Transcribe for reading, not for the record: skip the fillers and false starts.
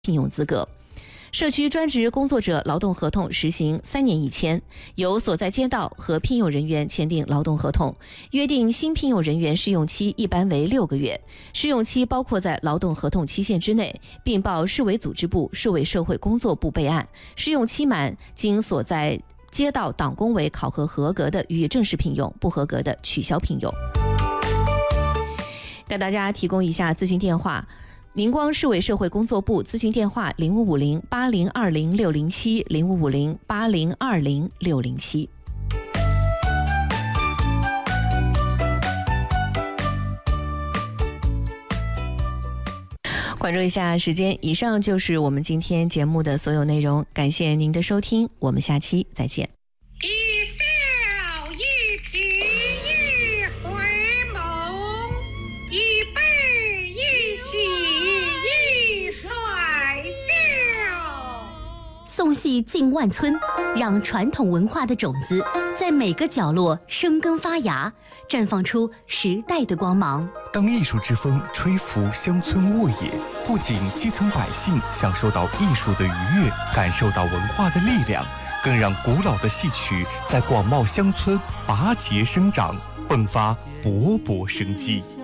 聘用资格。社区专职工作者劳动合同实行3年一签，由所在街道和聘用人员签订劳动合同，约定新聘用人员试用期一般为6个月，试用期包括在劳动合同期限之内，并报市委组织部、市委社会工作部备案。试用期满，经所在街道党工委考核合格的予以正式聘用，不合格的取消聘用。给大家提供一下咨询电话。明光市委社会工作部咨询电话0550-8020-607，0550-8020-607。关注一下时间，以上就是我们今天节目的所有内容，感谢您的收听，我们下期再见。 一笑一颦一回眸，一悲一喜一甩笑。 宋戏近万村，让传统文化的种子在每个角落生根发芽，绽放出时代的光芒。 当艺术之风吹拂乡村沃野，不仅基层百姓享受到艺术的愉悦，感受到文化的力量，更让古老的戏曲在广袤乡村拔节生长，迸发勃勃生机。